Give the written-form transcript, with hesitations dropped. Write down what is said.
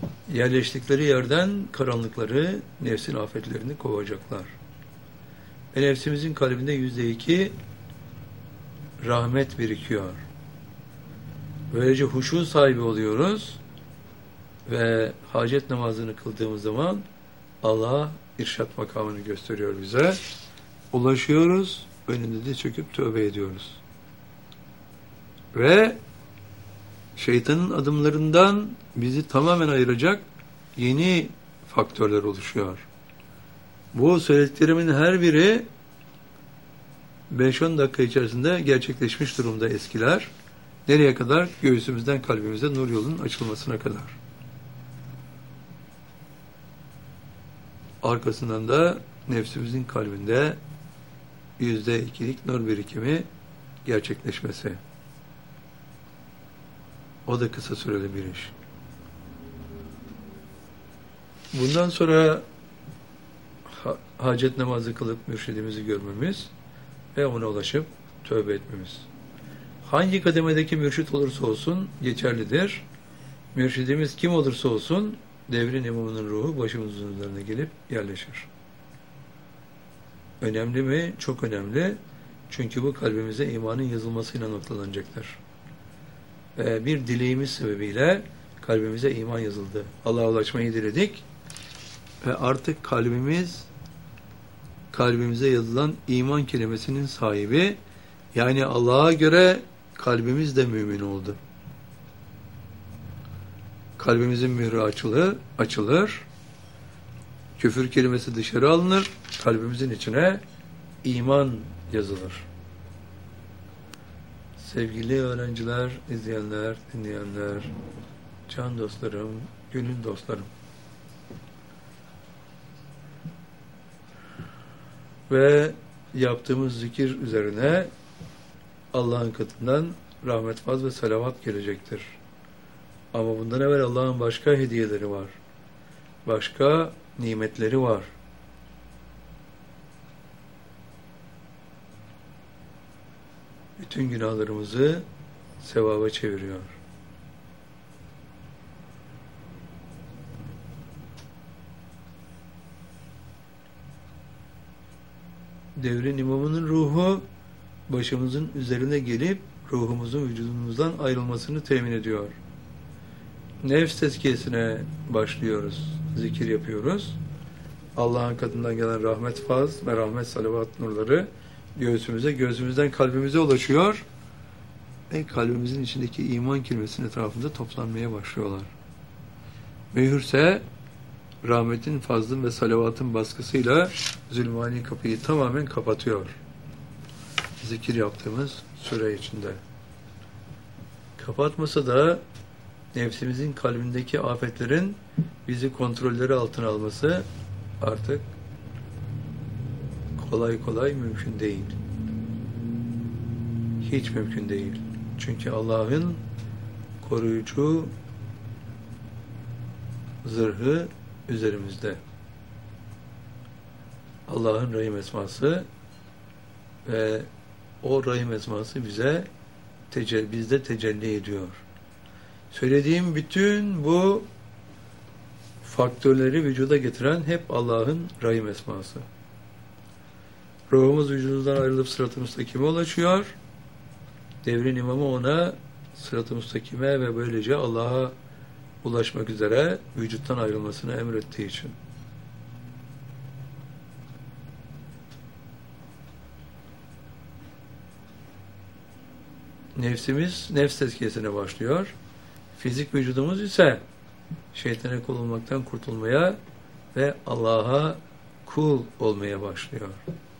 Yerleştikleri yerden karanlıkları, nefsin afetlerini kovacaklar. Ve nefsimizin kalbinde %2 rahmet birikiyor. Böylece huşu sahibi oluyoruz ve hacet namazını kıldığımız zaman Allah irşat makamını gösteriyor bize. Ulaşıyoruz, önünde de çöküp tövbe ediyoruz. Ve şeytanın adımlarından bizi tamamen ayıracak yeni faktörler oluşuyor. Bu söylediklerimin her biri 5-10 dakika içerisinde gerçekleşmiş durumda eskiler. Nereye kadar? Göğsümüzden kalbimize nur yolunun açılmasına kadar. Arkasından da nefsimizin kalbinde %2'lik nur birikimi gerçekleşmesi. O da kısa süreli bir iş. Bundan sonra hacet namazı kılıp mürşidimizi görmemiz ve ona ulaşıp tövbe etmemiz. Hangi kademedeki mürşit olursa olsun geçerlidir. Mürşidimiz kim olursa olsun devrin imamının ruhu başımızın üzerine gelip yerleşir. Önemli mi? Çok önemli. Çünkü bu kalbimize imanın yazılmasıyla noktalanacaktır. Bir dileğimiz sebebiyle kalbimize iman yazıldı. Allah'a ulaşmayı diledik ve artık kalbimize yazılan iman kelimesinin sahibi, yani Allah'a göre kalbimiz de mümin oldu. Kalbimizin mührü açılır, küfür kelimesi dışarı alınır, kalbimizin içine iman yazılır. Sevgili öğrenciler, izleyenler, dinleyenler, can dostlarım, gönül dostlarım. Ve yaptığımız zikir üzerine Allah'ın katından rahmet, faz ve salavat gelecektir. Ama bundan evvel Allah'ın başka hediyeleri var. Başka nimetleri var. Bütün günahlarımızı sevaba çeviriyor. Devrin imamının ruhu başımızın üzerine gelip ruhumuzun vücudumuzdan ayrılmasını temin ediyor. Nefs tezkiyesine başlıyoruz. Zikir yapıyoruz. Allah'ın katından gelen rahmet faz ve rahmet salavat nurları göğsümüzden kalbimize ulaşıyor ve kalbimizin içindeki iman kelimesinin etrafında toplanmaya başlıyorlar. Mühürse rahmetin, fazlın ve salavatın baskısıyla zulmani kapıyı tamamen kapatıyor. Zikir yaptığımız süre içinde. Kapatmasa da nefsimizin kalbindeki afetlerin bizi kontrolleri altına alması artık kolay kolay mümkün değil. Hiç mümkün değil. Çünkü Allah'ın koruyucu zırhı üzerimizde. Allah'ın Rahim esması ve o Rahim esması bizde tecelli ediyor. Söylediğim bütün bu faktörleri vücuda getiren hep Allah'ın Rahim esması. Ruhumuz vücudundan ayrılıp sırat-ı müstakime ulaşıyor. Devrin imamı ona sırat-ı müstakime ve böylece Allah'a ulaşmak üzere vücuttan ayrılmasını emrettiği için. Nefsimiz nefs tezkiyesine başlıyor. Fizik vücudumuz ise şeytana kul olmaktan kurtulmaya ve Allah'a kul olmaya başlıyor.